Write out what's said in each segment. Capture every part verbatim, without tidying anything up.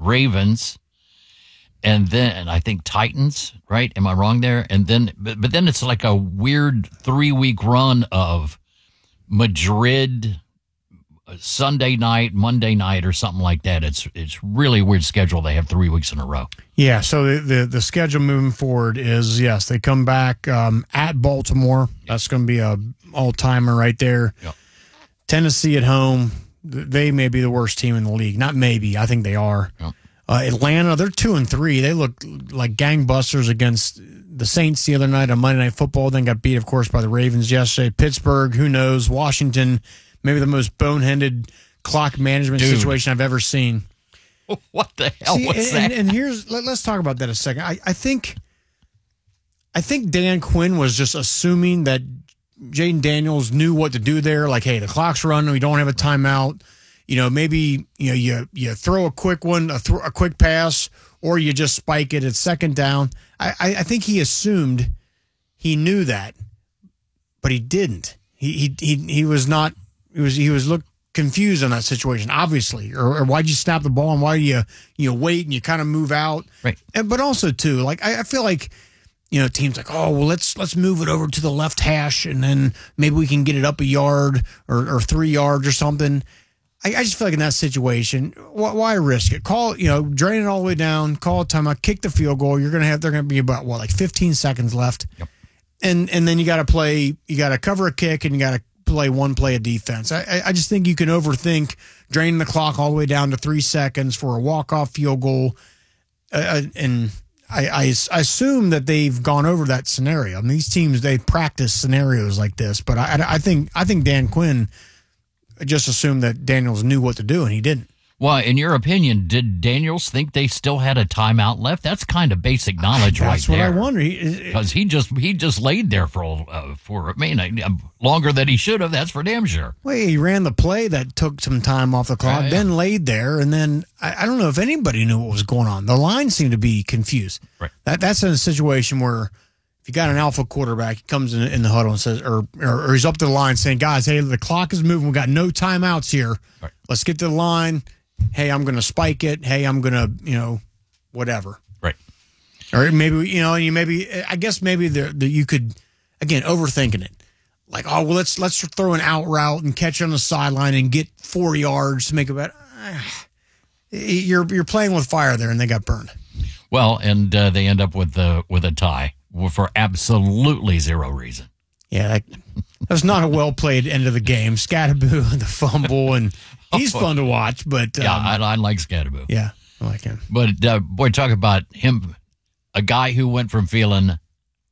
Ravens, and then I think Titans, right? Am I wrong there? And then, but, but then it's like a weird three-week run of Madrid, Sunday night, Monday night, or something like that. It's it's really a weird schedule. They have three weeks in a row. Yeah, so the the, the schedule moving forward is, yes, they come back um, at Baltimore. Yep. That's going to be a all-timer right there. Yep. Tennessee at home. They may be the worst team in the league. Not maybe. I think they are. Yep. Uh, Atlanta, they're two and three. They look like gangbusters against the Saints the other night on Monday Night Football. Then got beat, of course, by the Ravens yesterday. Pittsburgh, who knows? Washington, maybe the most boneheaded clock management Dude. situation I've ever seen. What the hell See, was and, that? And, and here's let, let's talk about that a second. I, I think, I think Dan Quinn was just assuming that Jaden Daniels knew what to do there. Like, hey, the clock's running. We don't have a timeout. You know, maybe you know you you throw a quick one, a, th- a quick pass, or you just spike it at second down. I, I, I think he assumed he knew that, but he didn't. He he he, he was not. He was he was look confused on that situation, obviously. Or, or why'd you snap the ball and why do you you know, wait and you kind of move out? Right. And but also too, like I, I feel like, you know, teams like, oh well, let's let's move it over to the left hash and then maybe we can get it up a yard or, or three yards or something. I, I just feel like in that situation, why, why risk it? Call, you know, drain it all the way down, call a timeout, kick the field goal. You're gonna have they're gonna be about what, like fifteen seconds left. Yep. And and then you gotta play you gotta cover a kick and you gotta play one play of defense. I, I just think you can overthink draining the clock all the way down to three seconds for a walk-off field goal. Uh, and I, I, I assume that they've gone over that scenario. I mean, these teams, they practice scenarios like this, but I, I think I think Dan Quinn just assumed that Daniels knew what to do, and he didn't. Well, in your opinion, did Daniels think they still had a timeout left? That's kind of basic knowledge right there. That's what I wonder. Because he just he just laid there for uh, for I mean uh, longer than he should have. That's for damn sure. Well, he ran the play that took some time off the clock, uh, yeah. then laid there, and then I, I don't know if anybody knew what was going on. The line seemed to be confused. Right. That that's in a situation where if you got an alpha quarterback, he comes in, in the huddle and says, or, or or he's up to the line saying, "Guys, hey, the clock is moving. We got no timeouts here. Right. Let's get to the line." Hey, I'm going to spike it. Hey, I'm going to, you know, whatever. Right. Or maybe, you know, you maybe, I guess maybe the, the you could, again, overthinking it. Like, oh, well, let's let's throw an out route and catch on the sideline and get four yards to make it better. You're you're playing with fire there, and they got burned. Well, and uh, they end up with uh, with a tie for absolutely zero reason. Yeah, that, that was not a well played end of the game. Scatterboo and the fumble, and he's fun to watch. But um, yeah, I, I like Scatterboo. Yeah, I like him. But uh, boy, talk about him, a guy who went from feeling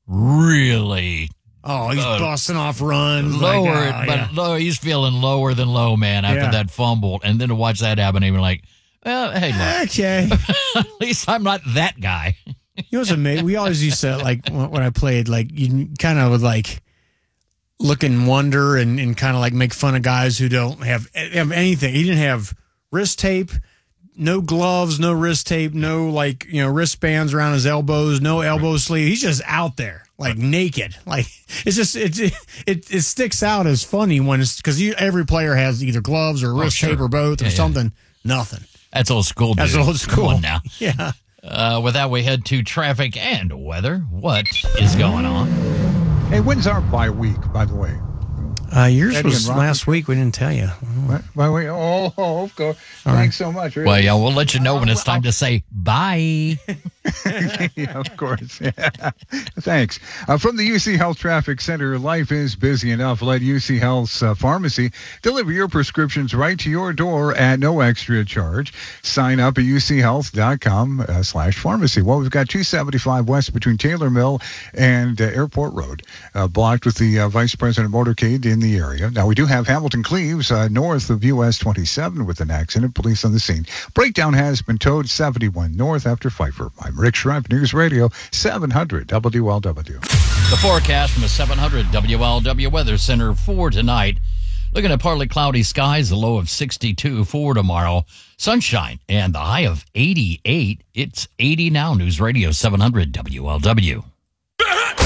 really oh, he's uh, busting off runs, lower, like, oh, but yeah. low, he's feeling lower than low, man. After yeah. that fumble, and then to watch that happen, even like, well, hey, look, okay, at least I'm not that guy. You know what's amazing? We always used to, like, when I played, like, you kind of would, like, look and wonder and, and kind of, like, make fun of guys who don't have, have anything. He didn't have wrist tape, no gloves, no wrist tape, no, like, you know, wristbands around his elbows, no elbow sleeve. He's just out there, like, naked. Like, it's just, it, it, it sticks out as funny when it's, because every player has either gloves or wrist oh, sure. tape or both or yeah, something. Yeah. Nothing. That's old school, dude. That's old school. Come on now. Yeah. Uh, with that, we head to traffic and weather. What is going on? Hey, when's our bye week, by the way? Uh, yours was last week. We didn't tell you. What? Bye week? Oh, oh, of course. All Thanks right. so much. Really. Well, yeah, we'll let you know when it's time to say bye. Yeah, of course. Yeah. Thanks. Uh, from the U C Health Traffic Center, life is busy enough. Let U C Health's uh, pharmacy deliver your prescriptions right to your door at no extra charge. Sign up at uchealth.com uh, slash pharmacy. Well, we've got two seventy-five west between Taylor Mill and uh, Airport Road, uh, blocked with the uh, Vice President motorcade in the area. Now, we do have Hamilton Cleves uh, north of U S twenty-seven with an accident. Police on the scene. Breakdown has been towed seventy-one north after Pfeiffer. I'm Rick Schrepp, News Radio seven hundred W L W. The forecast from the seven hundred W L W Weather Center for tonight. Looking at partly cloudy skies, a low of sixty-two for tomorrow. Sunshine and the high of eighty-eight. It's eighty now. News Radio seven hundred W L W.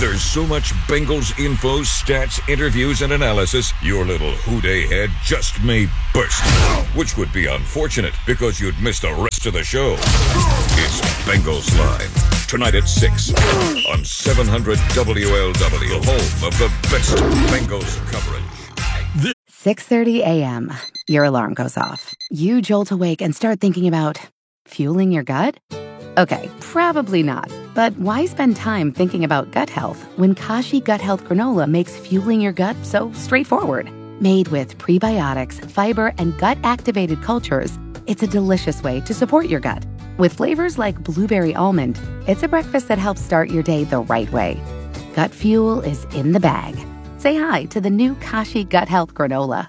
There's so much Bengals info, stats, interviews, and analysis, your little hoo-day head just may burst. Which would be unfortunate because you'd miss the rest of the show. It's Bengals Live, tonight at six on seven hundred W L W, the home of the best Bengals coverage. six thirty a.m. Your alarm goes off. You jolt awake and start thinking about fueling your gut? Okay, probably not. But why spend time thinking about gut health when Kashi Gut Health Granola makes fueling your gut so straightforward? Made with prebiotics, fiber, and gut-activated cultures, it's a delicious way to support your gut. With flavors like blueberry almond, it's a breakfast that helps start your day the right way. Gut fuel is in the bag. Say hi to the new Kashi Gut Health Granola.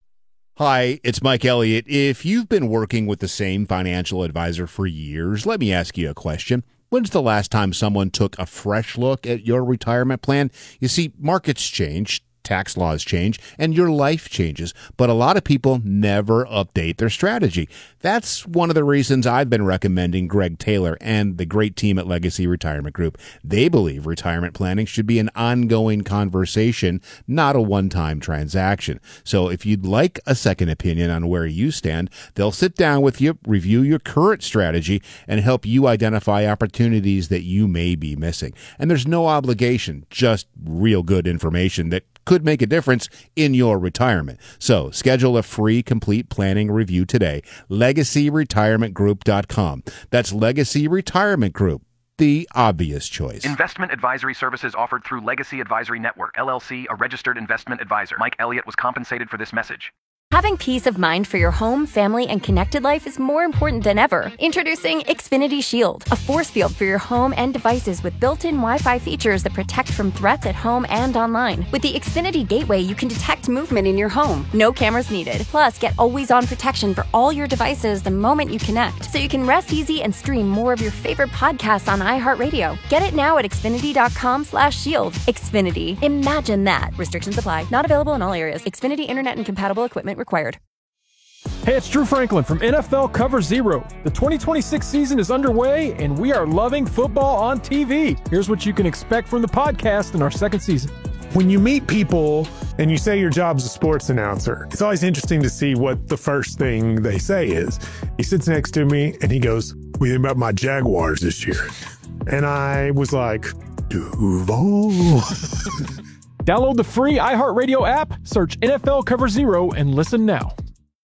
Hi, it's Mike Elliott. If you've been working with the same financial advisor for years, let me ask you a question. When's the last time someone took a fresh look at your retirement plan? You see, markets change, tax laws change, and your life changes, but a lot of people never update their strategy. That's one of the reasons I've been recommending Greg Taylor and the great team at Legacy Retirement Group. They believe retirement planning should be an ongoing conversation, not a one-time transaction. So if you'd like a second opinion on where you stand, they'll sit down with you, review your current strategy, and help you identify opportunities that you may be missing. And there's no obligation, just real good information that could make a difference in your retirement. So schedule a free complete planning review today. legacy retirement group dot com. That's Legacy Retirement Group, the obvious choice. Investment advisory services offered through Legacy Advisory Network, L L C, a registered investment advisor. Mike Elliott was compensated for this message. Having peace of mind for your home, family, and connected life is more important than ever. Introducing Xfinity Shield, a force field for your home and devices with built-in Wi-Fi features that protect from threats at home and online. With the Xfinity Gateway, you can detect movement in your home. No cameras needed. Plus, get always-on protection for all your devices the moment you connect, so you can rest easy and stream more of your favorite podcasts on iHeartRadio. Get it now at xfinity.com slash shield. Xfinity. Imagine that. Restrictions apply. Not available in all areas. Xfinity Internet and compatible equipment required. Hey, it's Drew Franklin from N F L Cover Zero. The twenty twenty-six season is underway, and we are loving football on T V. Here's what you can expect from the podcast in our second season. When you meet people and you say your job's a sports announcer, it's always interesting to see what the first thing they say is. He sits next to me, and he goes, "What do you think about my Jaguars this year?" And I was like, Duval. Download the free iHeartRadio app, search N F L Cover Zero, and listen now.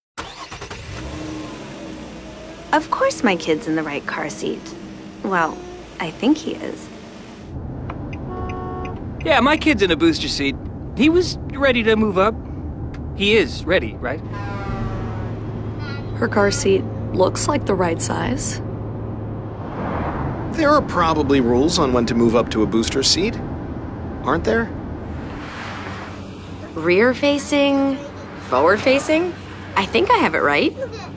Of course my kid's in the right car seat. Well, I think he is. Yeah, my kid's in a booster seat. He was ready to move up. He is ready, right? Her car seat looks like the right size. There are probably rules on when to move up to a booster seat, aren't there? Rear-facing, forward-facing? I think I have it right.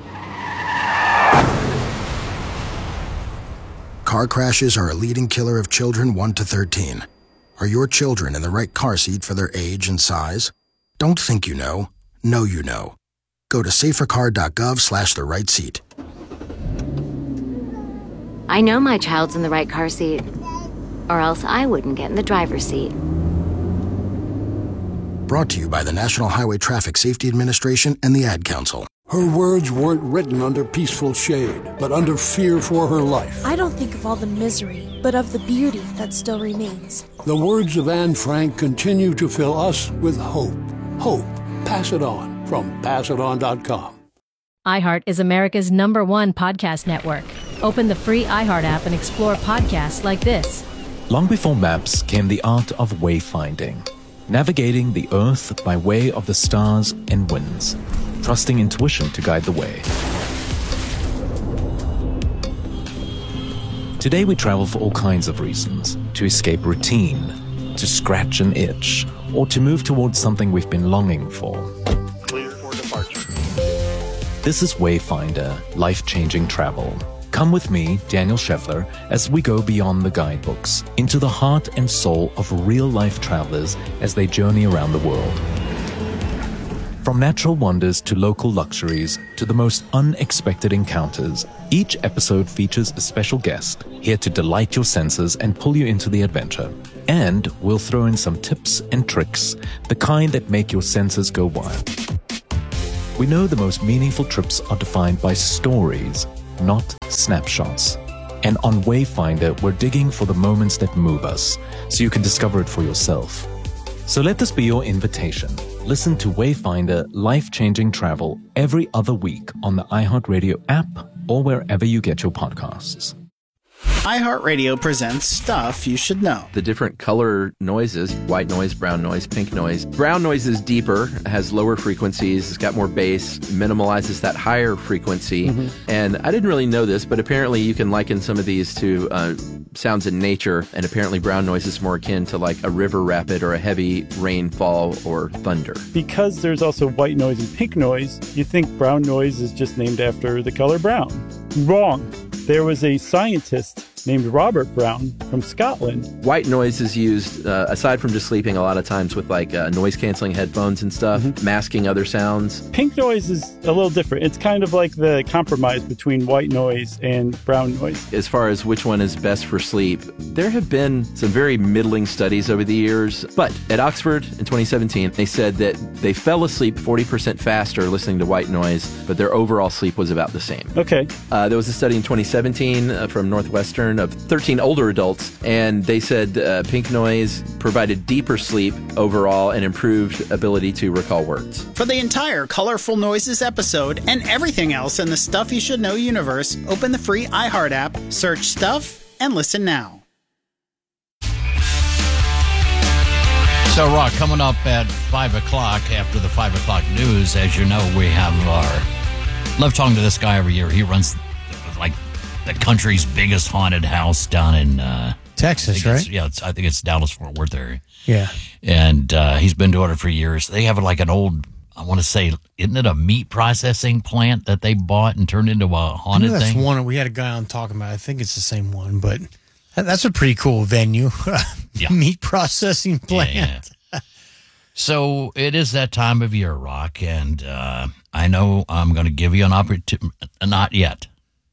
Car crashes are a leading killer of children one to thirteen. Are your children in the right car seat for their age and size? Don't think you know. Know you know. Go to safercar.gov slash the right seat. I know my child's in the right car seat, or else I wouldn't get in the driver's seat. Brought to you by the National Highway Traffic Safety Administration and the Ad Council. Her words weren't written under peaceful shade, but under fear for her life. I don't think of all the misery, but of the beauty that still remains. The words of Anne Frank continue to fill us with hope. Hope. Pass it on from pass it on dot com. iHeart is America's number one podcast network. Open the free iHeart app and explore podcasts like this. Long before maps came the art of wayfinding. Navigating the earth by way of the stars and winds. Trusting intuition to guide the way. Today we travel for all kinds of reasons. To escape routine, to scratch an itch, or to move towards something we've been longing for. Clear for departure. This is Wayfinder, life-changing travel. Come with me, Daniel Scheffler, as we go beyond the guidebooks, into the heart and soul of real-life travelers as they journey around the world. From natural wonders to local luxuries to the most unexpected encounters, each episode features a special guest, here to delight your senses and pull you into the adventure. And we'll throw in some tips and tricks, the kind that make your senses go wild. We know the most meaningful trips are defined by stories, not snapshots. And on Wayfinder, we're digging for the moments that move us, so you can discover it for yourself. So let this be your invitation. Listen to Wayfinder Life-Changing Travel every other week on the iHeartRadio app or wherever you get your podcasts. iHeartRadio presents Stuff You Should Know. The different color noises, white noise, brown noise, pink noise. Brown noise is deeper, has lower frequencies, it's got more bass, minimalizes that higher frequency. Mm-hmm. And I didn't really know this, but apparently you can liken some of these to uh, sounds in nature, and apparently brown noise is more akin to like a river rapid or a heavy rainfall or thunder. Because there's also white noise and pink noise, you think brown noise is just named after the color brown. Wrong. There was a scientist named Robert Brown from Scotland. White noise is used, uh, aside from just sleeping, a lot of times with like uh, noise-canceling headphones and stuff, mm-hmm. masking other sounds. Pink noise is a little different. It's kind of like the compromise between white noise and brown noise. As far as which one is best for sleep, there have been some very middling studies over the years, but at Oxford in twenty seventeen, they said that they fell asleep forty percent faster listening to white noise, but their overall sleep was about the same. Okay. Uh, there was a study in twenty seventeen uh, from Northwestern of thirteen older adults, and they said uh, pink noise provided deeper sleep overall and improved ability to recall words. For the entire Colorful Noises episode and everything else in the Stuff You Should Know universe, open the free iHeart app, search Stuff, and listen now. So, Rock, coming up at five o'clock after the five o'clock news, as you know, we have our... Love talking to this guy every year. He runs, like, the country's biggest haunted house down in uh, Texas, right? Yeah, it's, I think it's Dallas-Fort Worth area. Yeah. And uh, he's been doing it for years. They have like an old, I want to say, isn't it a meat processing plant that they bought and turned into a haunted I know that's thing? one we had a guy on talking about. I think it's the same one, but that's a pretty cool venue. Yeah. Meat processing plant. Yeah, yeah. So it is that time of year, Rock, and uh, I know I'm going to give you an opportunity. Not yet.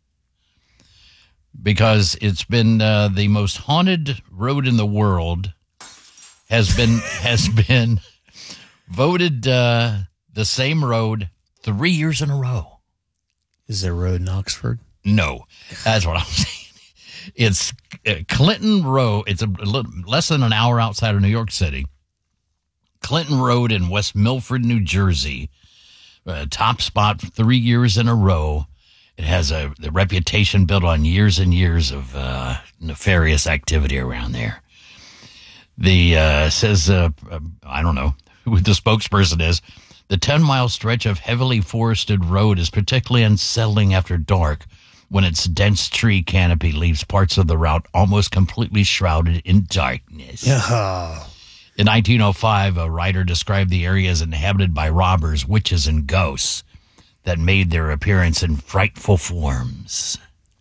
Because it's been uh, the most haunted road in the world has been has been voted uh, the same road three years in a row. Is there a road in Oxford? No, that's what I'm saying. It's uh, Clinton Road. It's a little, less than an hour outside of New York City. Clinton Road in West Milford, New Jersey. Uh, top spot three years in a row. It has a the reputation built on years and years of uh, nefarious activity around there. The uh, says, uh, uh, I don't know who the spokesperson is, the ten-mile stretch of heavily forested road is particularly unsettling after dark when its dense tree canopy leaves parts of the route almost completely shrouded in darkness. Yeah. In nineteen oh five, a writer described the area as inhabited by robbers, witches, and ghosts that made their appearance in frightful forms.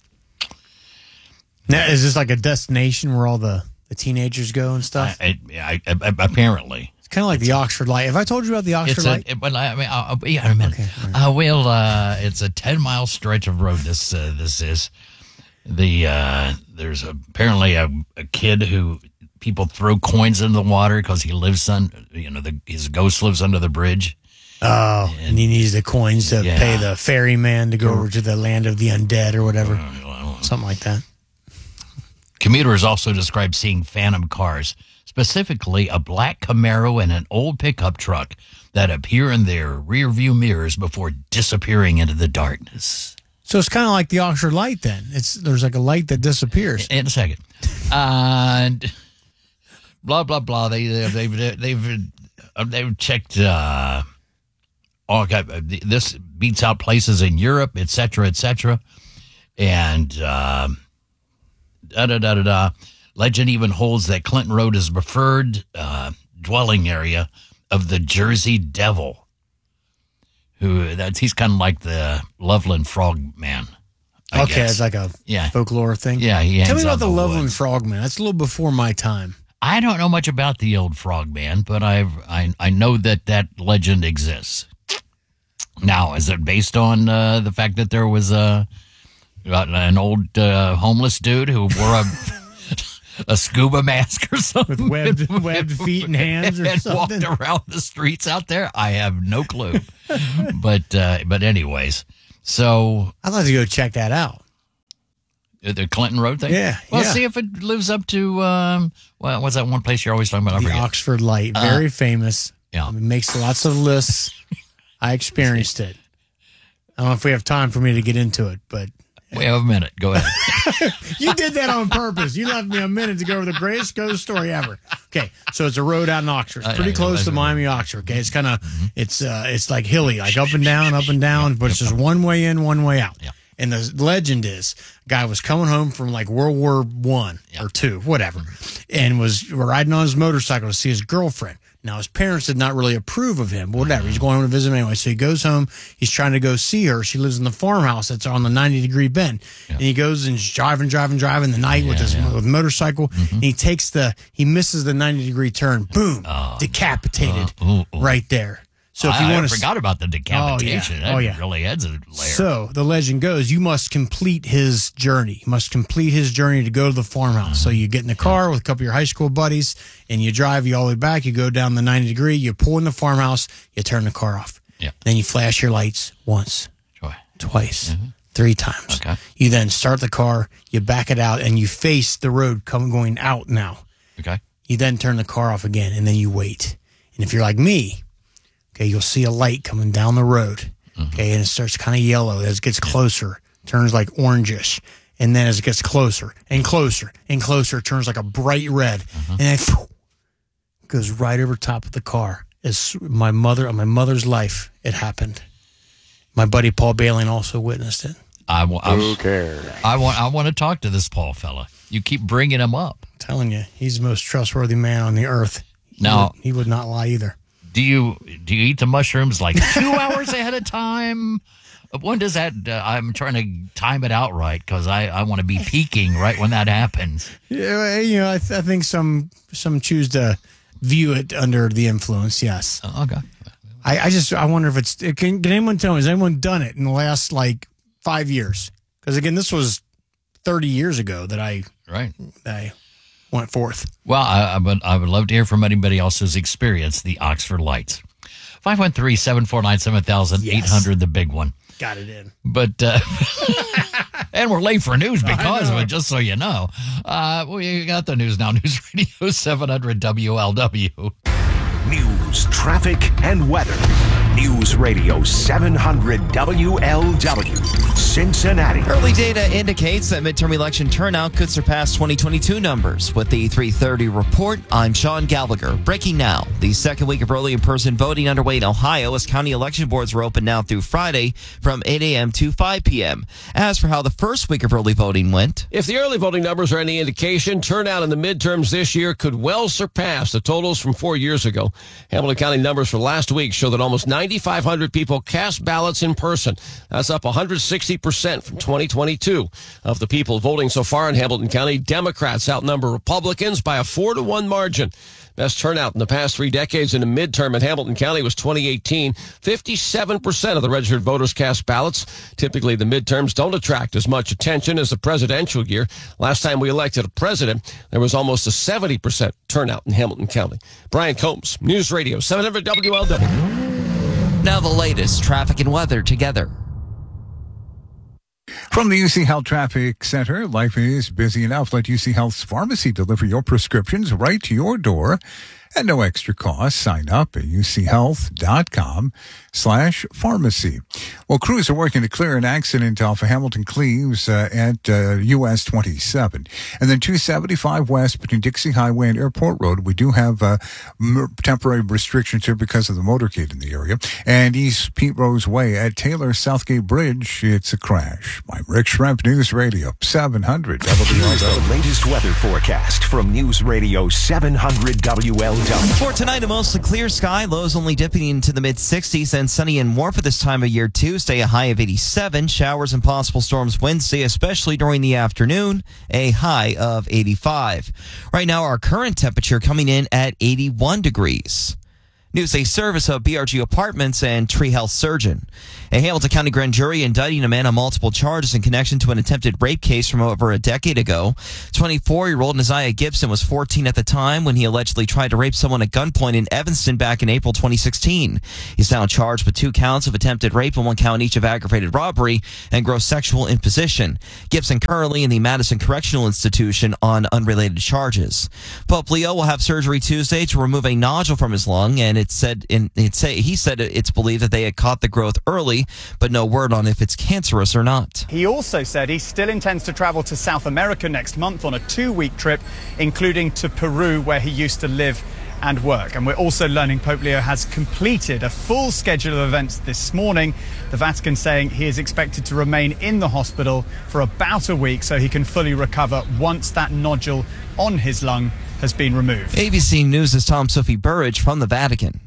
Now, is this like a destination where all the, the teenagers go and stuff? I, I, I, I, apparently. It's kind of like it's the Oxford Light. Have I told you about the Oxford it's Light? A, but I mean, I'll, I'll, yeah, in a minute. Okay, right. uh, well, uh, it's a ten-mile stretch of road, this uh, this is. The uh, There's a, apparently a, a kid who people throw coins into the water because he lives on, you know, the, his ghost lives under the bridge. Oh, and, and he needs the coins to yeah. pay the ferryman to go over to the land of the undead or whatever. Uh, Something like that. Commuters also describe seeing phantom cars, specifically a black Camaro and an old pickup truck that appear in their rearview mirrors before disappearing into the darkness. So it's kind of like the Oxford Light then. It's There's like a light that disappears. In a second. And blah, blah, blah. They, they've, they've, they've, they've checked... Uh, Oh, God, this beats out places in Europe, et cetera, et cetera. And uh, da-da-da-da-da. Legend even holds that Clinton Road is the preferred uh, dwelling area of the Jersey Devil. Who that's He's kind of like the Loveland Frogman. I okay, guess. It's like a yeah. folklore thing. Yeah, he Tell me about out the, the Loveland woods. Frogman. That's a little before my time. I don't know much about the old Frogman, but I've I I know that that legend exists. Now, is it based on uh, the fact that there was a uh, an old uh, homeless dude who wore a a scuba mask or something with webbed, webbed feet and hands, or and something. walked around the streets out there. I have no clue. but uh, but anyways, so I'd like to go check that out. The Clinton Road thing? Yeah. Well, yeah. see if it lives up to, um, well, what's that one place you're always talking about? I the forget. Oxford Light, very uh, famous. Yeah. It makes lots of lists. I experienced it. I don't know if we have time for me to get into it, but. We have a minute. Go ahead. You did that on purpose. You left me a minute to go over the greatest ghost story ever. Okay, so it's a road out in Oxford. It's pretty uh, close to Miami, Oxford. Okay, it's kind of, mm-hmm. it's uh, it's like hilly, like up and down, up and down, but it's just one way in, one way out. Yeah. And the legend is, a guy was coming home from like World War One yeah. or two, whatever, and was riding on his motorcycle to see his girlfriend. Now, his parents did not really approve of him, but whatever. He's going home to visit him anyway. So he goes home. He's trying to go see her. She lives in the farmhouse that's on the ninety degree bend. Yeah. And he goes and he's driving, driving, driving the night yeah, with his yeah. with motorcycle. Mm-hmm. And he takes the, he misses the ninety degree turn. Boom. Oh, decapitated uh, ooh, ooh. right there. So if I, you want I to, forgot about the decapitation. Oh, yeah. That Oh, yeah. really adds a layer. So the legend goes, you must complete his journey. You must complete his journey to go to the farmhouse. Mm-hmm. So you get in the car with a couple of your high school buddies, and you drive you all the way back. You go down the ninety degree. You pull in the farmhouse. You turn the car off. Yeah. Then you flash your lights once, Joy. twice, Mm-hmm. three times. Okay. You then start the car. You back it out, and you face the road coming going out now. Okay. You then turn the car off again, and then you wait. And if you're like me, okay, you'll see a light coming down the road, mm-hmm. okay, and it starts kind of yellow. As it gets closer, turns like orangish. And then as it gets closer and closer and closer, it turns like a bright red. Mm-hmm. And then phew, goes right over top of the car. As my mother, on my mother's life, it happened. My buddy Paul Bailey also witnessed it. I, I, Who cares? I want, I want to talk to this Paul fella. You keep bringing him up. I'm telling you, he's the most trustworthy man on the earth. He now, would, he would not lie either. Do you do you eat the mushrooms like two hours ahead of time? When does that? Uh, I'm trying to time it out right because I, I want to be peaking right when that happens. Yeah, you know, I, th- I think some some choose to view it under the influence. Yes. Oh, okay. I, I just I wonder if it's can, can anyone tell me has anyone done it in the last like five years? Because again, this was thirty years ago that I right that I went forth. Well, I, I would I would love to hear from anybody else who's experienced the Oxford Lights. five one three, seven four nine, seven thousand, eight hundred, the big one. Got it in. But, uh, and we're late for news because of it, just so you know. Uh, we got the news now. News Radio seven hundred W L W. News, traffic, and weather. News Radio seven hundred W L W, Cincinnati. Early data indicates that midterm election turnout could surpass twenty twenty-two numbers. With the three thirty report, I'm Sean Gallagher. Breaking now. The second week of early in-person voting underway in Ohio as county election boards are open now through Friday from eight a.m. to five p.m. As for how the first week of early voting went. If the early voting numbers are any indication, turnout in the midterms this year could well surpass the totals from four years ago. Hamilton County numbers for last week show that almost ninety-five hundred people cast ballots in person. That's up one hundred sixty percent from twenty twenty-two. Of the people voting so far in Hamilton County, Democrats outnumber Republicans by a four to one margin. Best turnout in the past three decades in a midterm in Hamilton County was twenty eighteen. fifty-seven percent of the registered voters cast ballots. Typically, the midterms don't attract as much attention as the presidential year. Last time we elected a president, there was almost a seventy percent turnout in Hamilton County. Brian Combs, News Radio seven hundred W L W. Now the latest traffic and weather together. From the U C Health Traffic Center, life is busy enough. Let U C Health's pharmacy deliver your prescriptions right to your door at no extra cost. Sign up at uchealth.com slash pharmacy. Well, crews are working to clear an accident off of Hamilton Cleves uh, at uh, U S twenty-seven. And then two seventy-five west between Dixie Highway and Airport Road. We do have uh, m- temporary restrictions here because of the motorcade in the area. And East Pete Rose Way at Taylor Southgate Bridge, it's a crash. I'm Rick Schrempf, News Radio seven hundred W L W. Here's the latest weather forecast from News Radio seven hundred W L W. For tonight, a mostly clear sky, lows only dipping into the mid-sixties, and sunny and warm for this time of year. Tuesday, a high of eighty-seven. Showers and possible storms Wednesday, especially during the afternoon, a high of eighty-five. Right now, our current temperature coming in at eighty-one degrees. News a service of B R G Apartments and Tree Health Surgeon. A Hamilton County grand jury indicting a man on multiple charges in connection to an attempted rape case from over a decade ago. twenty-four-year-old Naziah Gibson was fourteen at the time when he allegedly tried to rape someone at gunpoint in Evanston back in April twenty sixteen. He's now charged with two counts of attempted rape and one count each of aggravated robbery and gross sexual imposition. Gibson currently in the Madison Correctional Institution on unrelated charges. Pope Leo will have surgery Tuesday to remove a nodule from his lung, and it said in it say he said it's believed that they had caught the growth early, but no word on if it's cancerous or not. He also said he still intends to travel to South America next month on a two-week trip, including to Peru, where he used to live and work. And we're also learning Pope Leo has completed a full schedule of events this morning. The Vatican saying he is expected to remain in the hospital for about a week so he can fully recover once that nodule on his lung has been removed. A B C News' Tom Sophie Burridge from the Vatican.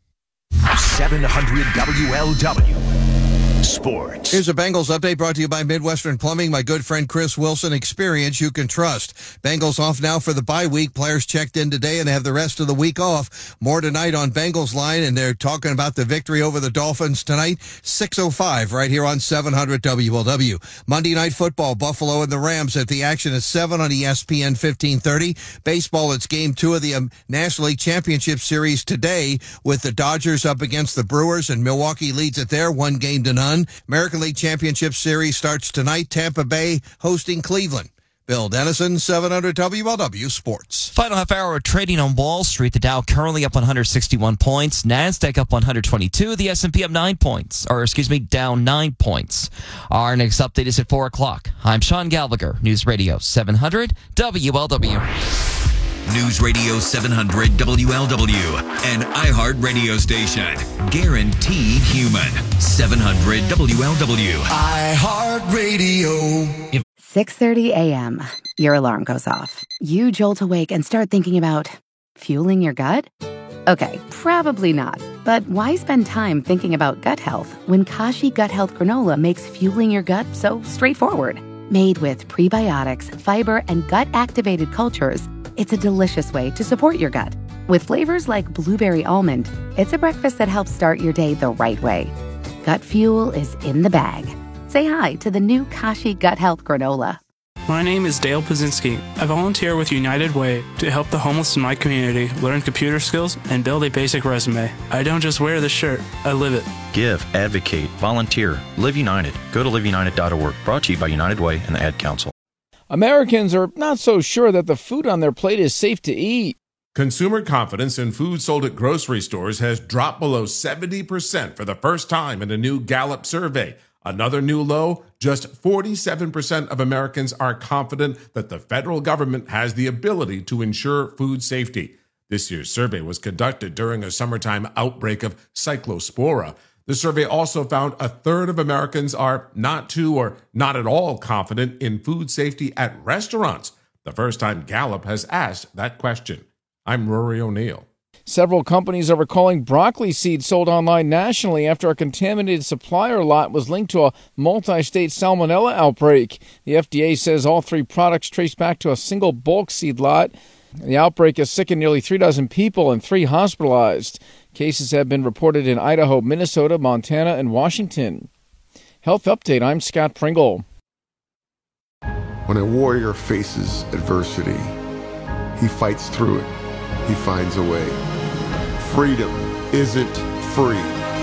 seven hundred W L W Sports. Here's a Bengals update brought to you by Midwestern Plumbing. My good friend Chris Wilson, experience you can trust. Bengals off now for the bye week. Players checked in today and they have the rest of the week off. More tonight on Bengals Line, and they're talking about the victory over the Dolphins tonight, six oh five right here on seven hundred W L W. Monday Night Football, Buffalo and the Rams at the action at seven on E S P N fifteen thirty. Baseball, it's game two of the um, National League Championship Series today with the Dodgers up against the Brewers, and Milwaukee leads it there, one game to none. American League Championship Series starts tonight. Tampa Bay hosting Cleveland. Bill Dennison, seven hundred W L W Sports. Final half hour of trading on Wall Street. The Dow currently up one hundred sixty-one points. NASDAQ up one hundred twenty-two. The S and P up nine points. Or, excuse me, down nine points. Our next update is at four o'clock. I'm Sean Gallagher, News Radio seven hundred W L W. News Radio seven hundred W L W, an iHeart radio station. Guaranteed human. seven hundred W L W. iHeart Radio. six thirty a.m. Your alarm goes off. You jolt awake and start thinking about fueling your gut? Okay, probably not. But why spend time thinking about gut health when Kashi Gut Health Granola makes fueling your gut so straightforward? Made with prebiotics, fiber, and gut-activated cultures, it's a delicious way to support your gut. With flavors like blueberry almond, it's a breakfast that helps start your day the right way. Gut fuel is in the bag. Say hi to the new Kashi Gut Health Granola. My name is Dale Pazinski. I volunteer with United Way to help the homeless in my community learn computer skills and build a basic resume. I don't just wear the shirt, I live it. Give, advocate, volunteer, Live United. Go to live united dot org. Brought to you by United Way and the Ad Council. Americans are not so sure that the food on their plate is safe to eat. Consumer confidence in food sold at grocery stores has dropped below seventy percent for the first time in a new Gallup survey. Another new low, just forty-seven percent of Americans are confident that the federal government has the ability to ensure food safety. This year's survey was conducted during a summertime outbreak of cyclospora. The survey also found a third of Americans are not too or not at all confident in food safety at restaurants. The first time Gallup has asked that question. I'm Rory O'Neill. Several companies are recalling broccoli seeds sold online nationally after a contaminated supplier lot was linked to a multi-state salmonella outbreak. The F D A says all three products trace back to a single bulk seed lot. The outbreak has sickened nearly three dozen people and three hospitalized. Cases have been reported in Idaho, Minnesota, Montana, and Washington. Health Update, I'm Scott Pringle. When a warrior faces adversity, he fights through it. He finds a way. Freedom isn't free.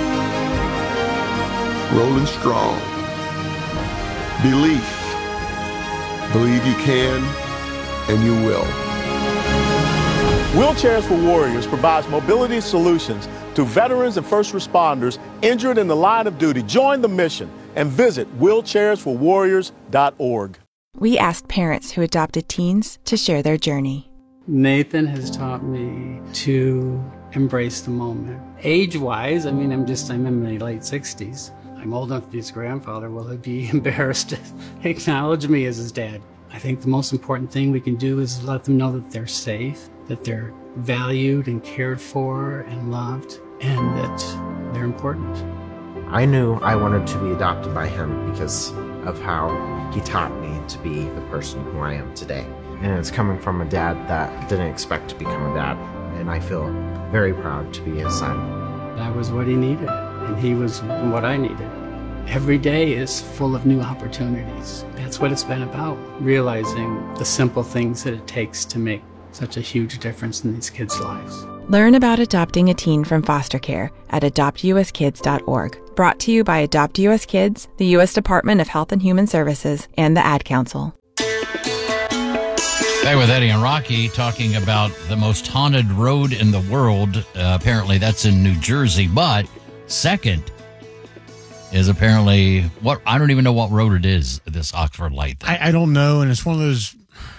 Rolling strong. Belief. Believe you can, and you will. Wheelchairs for Warriors provides mobility solutions to veterans and first responders injured in the line of duty. Join the mission and visit wheelchairs for warriors dot org. We asked parents who adopted teens to share their journey. Nathan has taught me to embrace the moment. Age-wise, I mean, I'm just, I'm in my late sixties. I'm old enough to be his grandfather. Will he be embarrassed to acknowledge me as his dad? I think the most important thing we can do is let them know that they're safe, that they're valued and cared for and loved, and that they're important. I knew I wanted to be adopted by him because of how he taught me to be the person who I am today. And it's coming from a dad that didn't expect to become a dad. and I feel very proud to be his son. That was what he needed, and he was what I needed. Every day is full of new opportunities. That's what it's been about, realizing the simple things that it takes to make such a huge difference in these kids' lives. Learn about adopting a teen from foster care at adopt u s kids dot org. Brought to you by Adopt U S Kids, the U S Department of Health and Human Services, and the Ad Council. Back with Eddie and Rocky talking about the most haunted road in the world. Uh, apparently that's in New Jersey, but second is apparently what I don't even know what road it is, this Oxford Light thing. I, I don't know, and it's one of those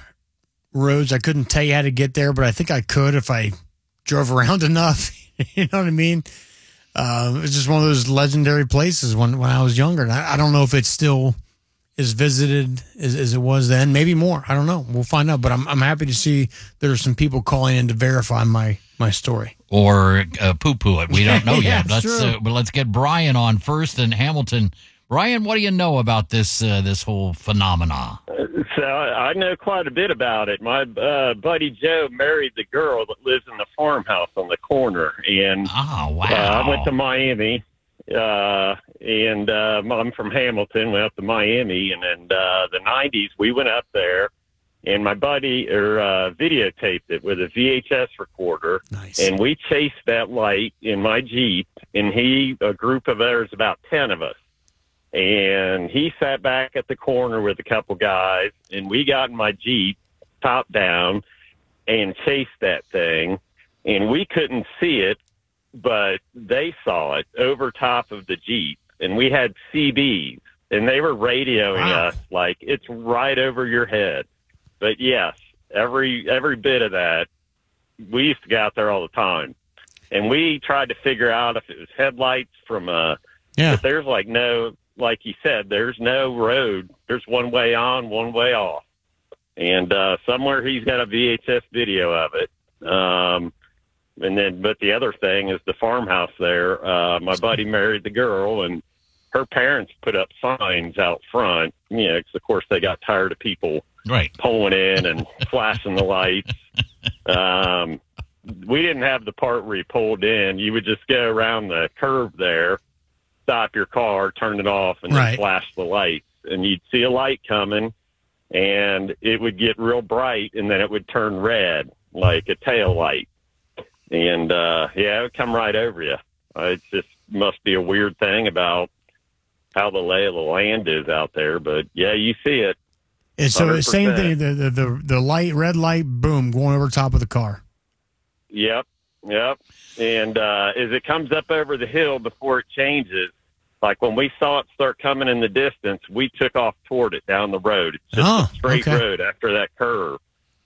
roads I couldn't tell you how to get there, but I think I could if I drove around enough. You know what I mean? Uh, it's just one of those legendary places when, when I was younger. And I, I don't know if it's still as visited as, as it was then. Maybe more. I don't know. We'll find out. But I'm I'm happy to see there's some people calling in to verify my, my story. Or uh, poo-poo it. We don't know Yeah, yet. Let's uh, but let's get Brian on first in Hamilton. Brian, what do you know about this uh, this whole phenomena? So I know quite a bit about it. My uh, buddy Joe married the girl that lives in the farmhouse on the corner, and oh wow! Uh, I went to Miami, uh, and uh, I'm from Hamilton. Went up to Miami, and in uh, the nineties we went up there, and my buddy or uh, videotaped it with a V H S recorder, nice. And we chased that light in my Jeep, and he, a group of others, about ten of us. And he sat back at the corner with a couple guys, and we got in my Jeep, top down, and chased that thing. And we couldn't see it, but they saw it over top of the Jeep. And we had C Bs, and they were radioing Wow. us like, it's right over your head. But yes, every every bit of that, we used to go out there all the time. And we tried to figure out if it was headlights from a, yeah. but there's like no, like you said, there's no road. There's one way on, one way off. And uh, somewhere he's got a V H S video of it. Um, and then, but the other thing is the farmhouse there. Uh, my buddy married the girl, and her parents put up signs out front, you know, 'cause of course they got tired of people right. pulling in and flashing the lights. Um, we didn't have the part where you pulled in. You would just go around the curve there, stop your car, turn it off, and Right. then flash the lights. And you'd see a light coming, and it would get real bright, and then it would turn red, like a tail light. And, uh, yeah, it would come right over you. Uh, it just must be a weird thing about how the lay of the land is out there. But, yeah, you see it. And so the same one hundred percent. thing, the, the, the, the light, red light, boom, going over top of the car. Yep, yep. And uh, as it comes up over the hill before it changes, like when we saw it start coming in the distance, we took off toward it down the road. It's just Oh, a straight okay. road after that curve.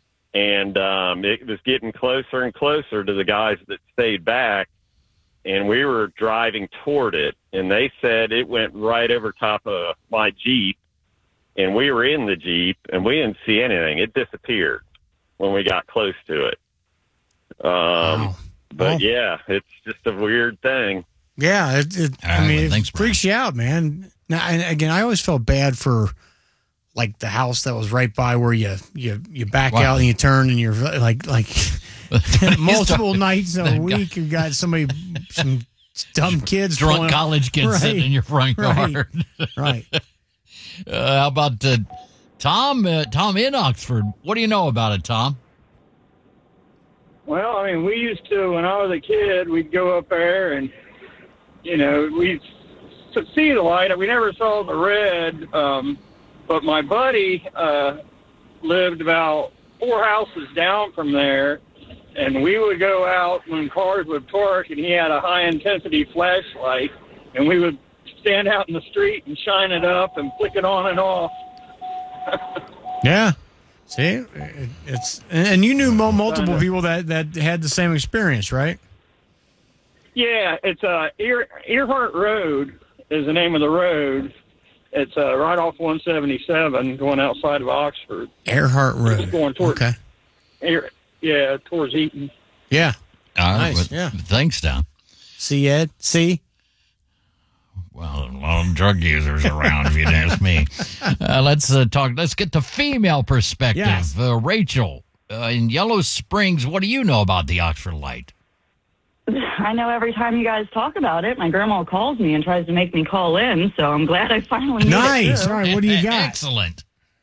And um, it was getting closer and closer to the guys that stayed back. And we were driving toward it. And they said it went right over top of my Jeep. And we were in the Jeep, and we didn't see anything. It disappeared when we got close to it. Um, Wow. But, Well- yeah, it's just a weird thing. Yeah, it, it, All I right, mean, well, it thanks, freaks you out, man. Now, and again, I always felt bad for like the house that was right by where you you you back Wow. out and you turn and you're like like multiple talking- nights a that guy- week. You got somebody, some dumb kids, Drunk pulling- college kids Right, sitting in your front right, yard. right. Uh, how about uh, Tom? Uh, Tom in Oxford. What do you know about it, Tom? Well, I mean, we used to, when I was a kid, we'd go up there and, you know, we'd s- see the light. We never saw the red, um, but my buddy uh, lived about four houses down from there, and we would go out when cars would park, and he had a high-intensity flashlight, and we would stand out in the street and shine it up and flick it on and off. Yeah. See, it, it's and and you knew mo- multiple people that that had the same experience, right? Yeah, it's uh, Ear, Earhart Road is the name of the road. It's uh, right off one seventy-seven going outside of Oxford. Earhart Road. It's going toward, Okay. Ear, yeah, towards Eaton. Yeah. All right, Nice, well, yeah. Thanks, Tom. See, Ed. See. Well, a lot of drug users around, if you'd ask me. Uh, let's uh, talk. Let's get the female perspective. Yes. Uh, Rachel, uh, in Yellow Springs, what do you know about the Oxford Light? I know every time you guys talk about it, my grandma calls me and tries to make me call in, so I'm glad I finally made Nice. it through. All right, what do you got? Excellent.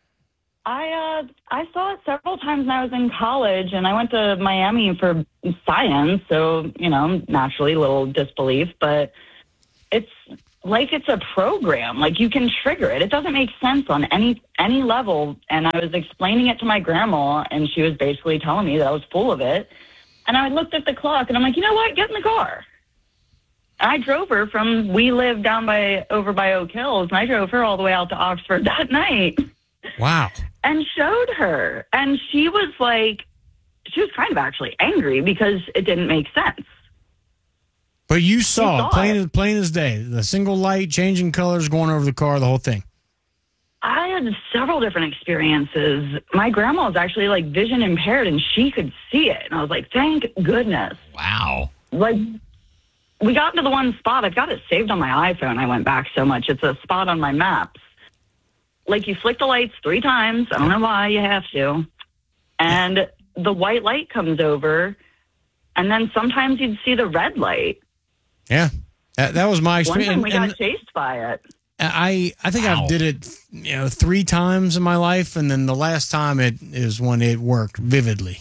I uh, I saw it several times when I was in college, and I went to Miami for science, so, you know, naturally a little disbelief, but it's like it's a program. Like, you can trigger it. It doesn't make sense on any any level, and I was explaining it to my grandma, and she was basically telling me that I was full of it. And I looked at the clock, and I'm like, you know what? Get in the car. And I drove her from, we live down by, over by Oak Hills, and I drove her all the way out to Oxford that night. Wow. And showed her. And she was like, she was kind of actually angry because it didn't make sense. But you saw, saw it, plain, it. As, plain as day. The single light, changing colors, going over the car, the whole thing. I had several different experiences. My grandma was actually like vision impaired, and she could see it. And I was like, thank goodness. Wow. Like, we got into the one spot. I've got it saved on my iPhone. I went back so much. It's a spot on my maps. Like, you flick the lights three times. I don't know why you have to. And the white light comes over, and then sometimes you'd see the red light. Yeah. That, that was my One experience. time we And- got and- chased by it. I I think Wow. I've did it, you know, three times in my life, and then the last time it is when it worked vividly.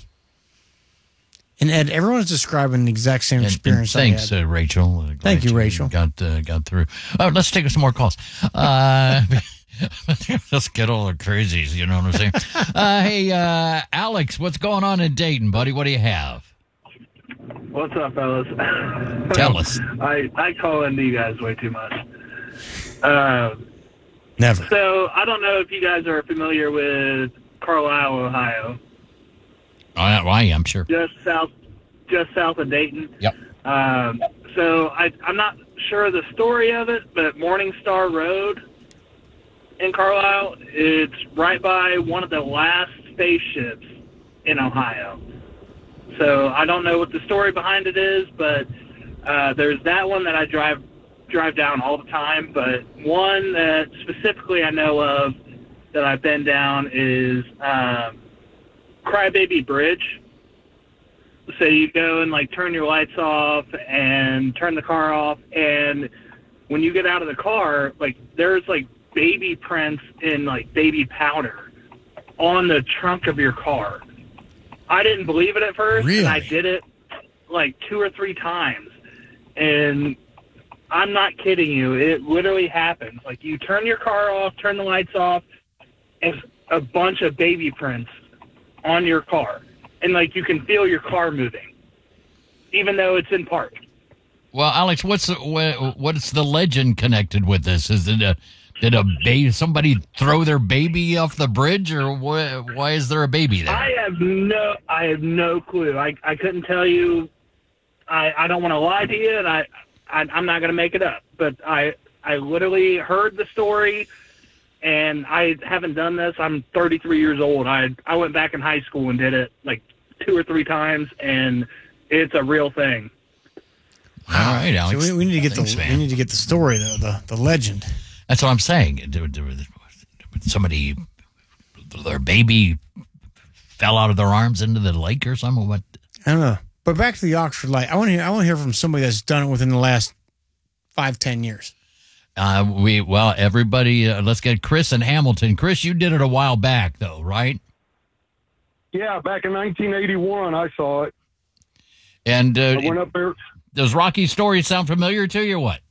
And Ed, everyone's describing the exact same And- and experience. thanks, I had. uh, Rachel. Uh, glad Thank you, Rachel. Got uh, got through. Oh, let's take some more calls. Uh, let's get all the crazies. You know what I'm saying? uh, hey, uh, Alex, what's going on in Dayton, buddy? What do you have? What's up, fellas? Tell us. I, I call into you guys way too much. Uh, Never. So, I don't know if you guys are familiar with Carlisle, Ohio. I, I am sure. Just south just south of Dayton. Yep. Um, so, I, I'm not sure of the story of it, but Morningstar Road in Carlisle, it's right by one of the last spaceships in Ohio. So I don't know what the story behind it is, but uh, there's that one that I drive drive down all the time. But one that specifically I know of that I've been down is um, Crybaby Bridge. So you go and like turn your lights off and turn the car off, and when you get out of the car, like there's like baby prints in like baby powder on the trunk of your car. I didn't believe it at first, Really? and I did it like two or three times. And I'm not kidding you. It literally happens. Like, you turn your car off, turn the lights off, and a bunch of baby prints on your car. And, like, you can feel your car moving, even though it's in park. Well, Alex, what's the, what, what's the legend connected with this? Is it a did a baby somebody throw their baby off the bridge, or wh- why is there a baby there? I have no, I have no clue. I, I couldn't tell you. I, I don't want to lie to you, and I, I I'm not going to make it up. But I, I literally heard the story, and I haven't done this. I'm thirty-three years old. I, I went back in high school and did it like two or three times, and it's a real thing. All right, Alex. So we, we need to get Thanks, the man. we need to get the story though, the the legend. That's what I'm saying. Do- do- Somebody, their baby fell out of their arms into the lake or something. What? I don't know. But back to the Oxford Light. I want to hear. I want to hear from somebody that's done it within the last five, ten years. Uh, we well, everybody. Uh, let's get Chris in Hamilton. Chris, you did it a while back, though, right? Yeah, back in nineteen eighty-one, I saw it. And uh, I went up there. does Rocky's story sound familiar to you? Or what?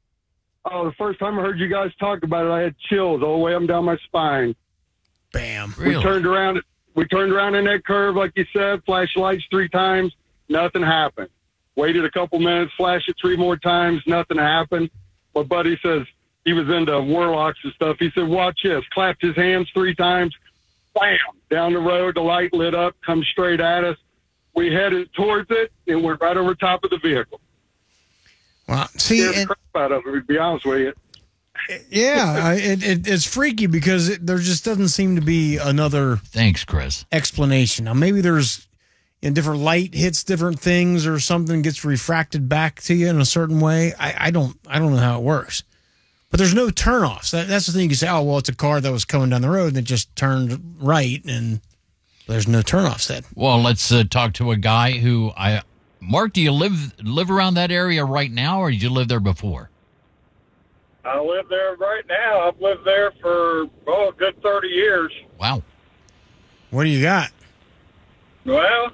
Oh, the first time I heard you guys talk about it, I had chills all the way up and down my spine. Bam. We turned around. We turned around in that curve, like you said, flashed lights three times. Nothing happened. Waited a couple minutes, flashed it three more times. Nothing happened. My buddy says he was into warlocks and stuff. He said, watch this. Clapped his hands three times. Bam. Down the road, the light lit up, come straight at us. We headed towards it, and we're right over top of the vehicle. Well, see, Scared the and- crap out of it, to be honest with you. Yeah, I- it, it, it's freaky because it, there just doesn't seem to be another. Thanks, Chris. Explanation. Now maybe there's you know, different light hits different things, or something gets refracted back to you in a certain way. I, I don't. I don't know how it works. But there's no turnoffs. That, that's the thing. You can say, oh well, it's a car that was coming down the road and it just turned right, and There's no turnoffs then. Well, let's uh, talk to a guy who I. Mark, do you live live around that area right now, or did you live there before? I live there right now. I've lived there for, oh, a good thirty years. Wow. What do you got? Well,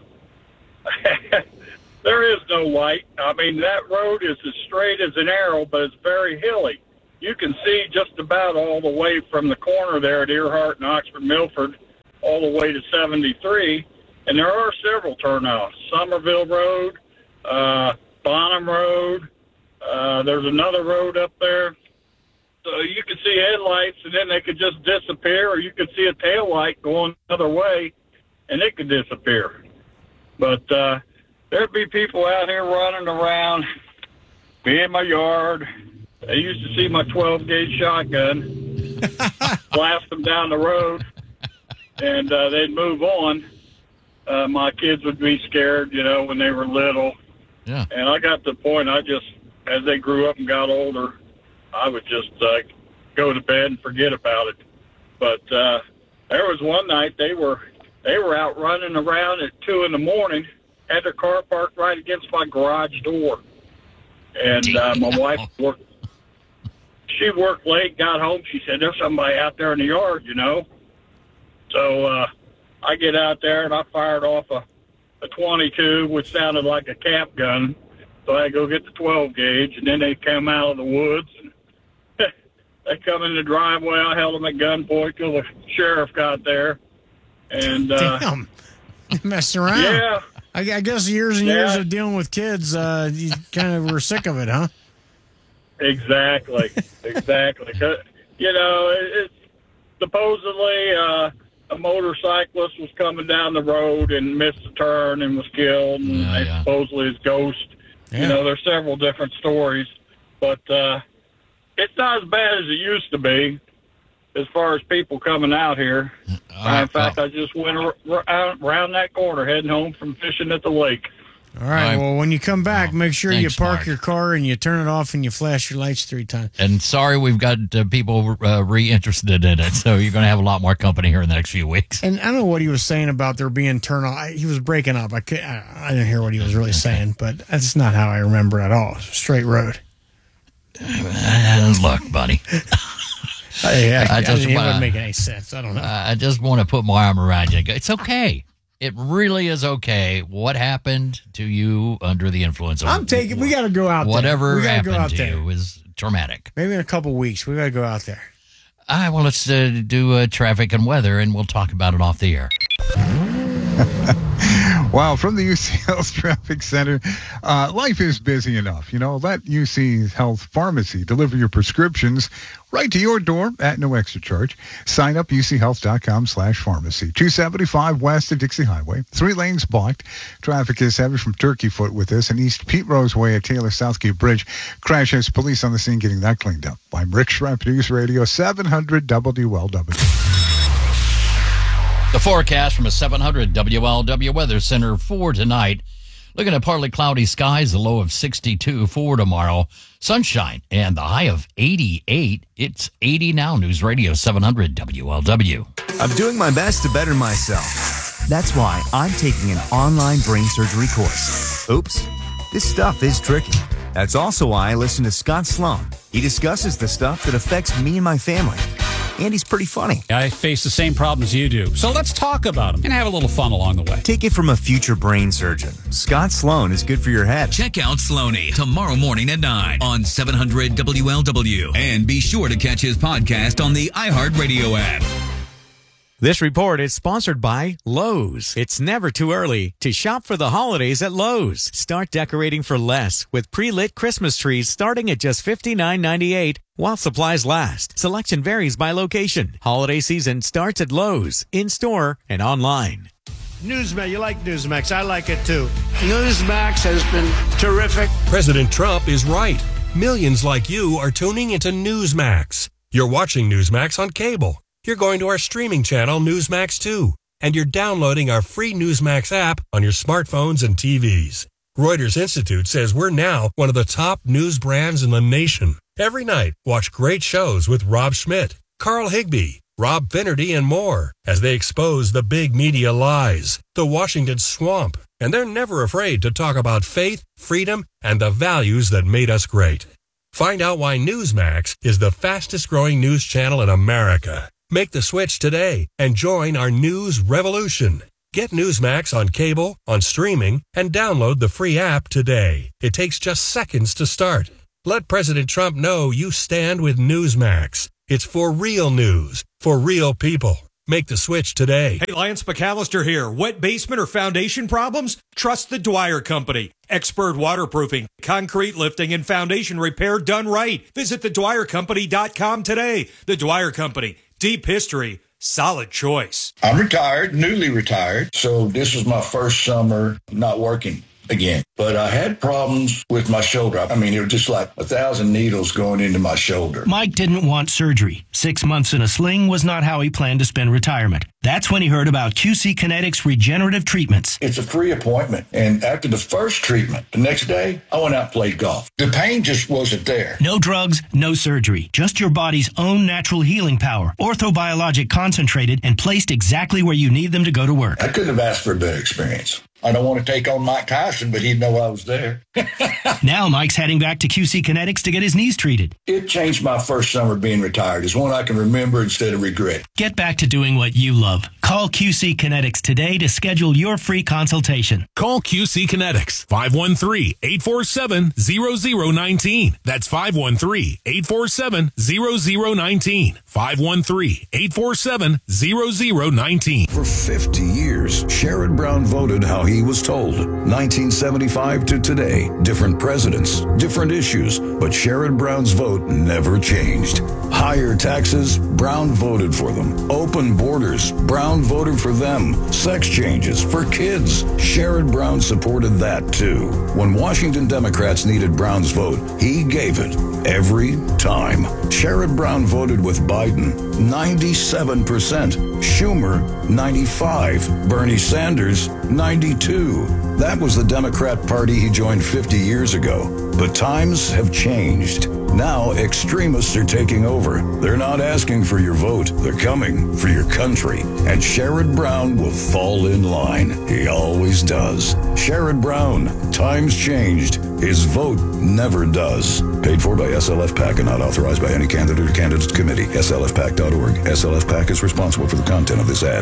there is no light. I mean, that road is as straight as an arrow, but it's very hilly. You can see just about all the way from the corner there at Earhart and Oxford Milford all the way to seventy-three, and there are several turnoffs. Somerville Road, uh, Bonham Road, uh, there's another road up there. So you could see headlights, and then they could just disappear, or you could see a tail light going the other way, and it could disappear. But uh, there'd be people out here running around, be in my yard. I used to see my twelve-gauge shotgun, blast them down the road, and uh, they'd move on. Uh, my kids would be scared, you know, when they were little. Yeah. And I got to the point, I just, as they grew up and got older, I would just uh, go to bed and forget about it. But uh, there was one night they were they were out running around at two in the morning, had their car parked right against my garage door, and uh, my wife worked. She worked late, got home. She said, "There's somebody out there in the yard, you know." So uh, I get out there and I fired off a, a twenty-two, which sounded like a cap gun. So I go get the twelve gauge, and then they come out of the woods. And they come in the driveway. I held them at gunpoint till the sheriff got there. And uh, damn, messing around. Yeah, I, I guess years and yeah. years of dealing with kids, uh, you kind of were sick of it, huh? Exactly, exactly. 'Cause, you know, it, it's supposedly uh, a motorcyclist was coming down the road and missed a turn and was killed, and Yeah, they yeah. supposedly his ghost. Yeah. You know, there's several different stories, but uh, it's not as bad as it used to be as far as people coming out here. right, In fact, I just went ar- ar- around that corner heading home from fishing at the lake. All right. All right. Well, when you come back, make sure you Thanks, park Mark. your car and you turn it off and you flash your lights three times. And sorry, we've got uh, people uh, re-interested in it, so you're going to have a lot more company here in the next few weeks. And I don't know what he was saying about there being turn off. I, he was breaking up. I, could, I, I didn't hear what he was really saying, but that's not how I remember it at all. It's a straight road. Uh, look, buddy. Hey, I, I I, just it wanna- wouldn't make any sense. I don't know. I just want to put my arm around you. It's okay. It really is okay. What happened to you under the influence of I'm taking. We got to go out there. whatever we gotta happened go out to there. you was traumatic. Maybe in a couple weeks, we got to go out there. All right, well, let's uh, do uh, traffic and weather, and we'll talk about it off the air. Wow, from the U C Health Traffic Center, uh, life is busy enough. You know, let U C Health Pharmacy deliver your prescriptions right to your door at no extra charge. Sign up, uchealth.com slash pharmacy. two seventy-five west of Dixie Highway. Three lanes blocked. Traffic is heavy from Turkey Foot with this, and East Pete Rose Way at Taylor Southgate Bridge. Crash has police on the scene getting that cleaned up. I'm Rick Schrepp, News Radio seven hundred W L W. The forecast from a seven hundred W L W Weather Center for tonight. Looking at partly cloudy skies, a low of sixty-two for tomorrow. Sunshine and the high of eighty-eight. It's eighty now. News Radio seven hundred W L W. I'm doing my best to better myself. That's why I'm taking an online brain surgery course. Oops, this stuff is tricky. That's also why I listen to Scott Sloan. He discusses the stuff that affects me and my family. And he's pretty funny. I face the same problems you do. So let's talk about them and have a little fun along the way. Take it from a future brain surgeon. Scott Sloan is good for your head. Check out Sloaney tomorrow morning at nine on seven hundred W L W. And be sure to catch his podcast on the iHeartRadio app. This report is sponsored by Lowe's. It's never too early to shop for the holidays at Lowe's. Start decorating for less with pre-lit Christmas trees starting at just fifty-nine ninety-eight while supplies last. Selection varies by location. Holiday season starts at Lowe's, in-store and online. Newsmax, you like Newsmax. I like it too. Newsmax has been terrific. President Trump is right. Millions like you are tuning into Newsmax. You're watching Newsmax on cable. You're going to our streaming channel, Newsmax two, and you're downloading our free Newsmax app on your smartphones and T Vs. Reuters Institute says we're now one of the top news brands in the nation. Every night, watch great shows with Rob Schmidt, Carl Higbie, Rob Finnerty, and more as they expose the big media lies, the Washington swamp, and they're never afraid to talk about faith, freedom, and the values that made us great. Find out why Newsmax is the fastest growing news channel in America. Make the switch today and join our news revolution. Get Newsmax on cable, on streaming, and download the free app today. It takes just seconds to start. Let President Trump know you stand with Newsmax. It's for real news, for real people. Make the switch today. Hey, Lance McAllister here. Wet basement or foundation problems? Trust the Dwyer Company. Expert waterproofing, concrete lifting, and foundation repair done right. Visit the dwyer company dot com today. The Dwyer Company. Deep history. Solid choice. I'm retired, newly retired, so this was my first summer not working again. But I had problems with my shoulder. I mean, it was just like a thousand needles going into my shoulder. Mike didn't want surgery. Six months in a sling was not how he planned to spend retirement. That's when he heard about Q C Kinetics regenerative treatments. It's a free appointment. And after the first treatment, the next day, I went out and played golf. The pain just wasn't there. No drugs, no surgery. Just your body's own natural healing power. Orthobiologic concentrated and placed exactly where you need them to go to work. I couldn't have asked for a better experience. I don't want to take on Mike Tyson, but he'd know I was there. Now Mike's heading back to Q C Kinetics to get his knees treated. It changed my first summer being retired. It's one I can remember instead of regret. Get back to doing what you love. Call Q C Kinetics today to schedule your free consultation. Call Q C Kinetics, five one three, eight four seven, zero zero one nine. That's five one three, eight four seven, zero zero one nine. five one three, eight four seven, zero zero one nine. For fifty years, Sherrod Brown voted how he was told. nineteen seventy-five to today, different presidents, different issues, but Sherrod Brown's vote never changed. Higher taxes, Brown voted for them. Open borders, Brown voted for them. Sex changes for kids, Sherrod Brown supported that too. When Washington Democrats needed Brown's vote, he gave it every time. Sherrod Brown voted with Biden, ninety-seven percent. Schumer, ninety-five. Bernie Sanders, ninety-two. That was the Democrat Party he joined fifty years ago. But times have changed. Now extremists are taking over. They're not asking for your vote. They're coming for your country. And Sherrod Brown will fall in line. He always does. Sherrod Brown, times changed. His vote never does. Paid for by S L F PAC and not authorized by any candidate or candidates committee. S L F P A C dot org. S L F PAC is responsible for the content of this ad.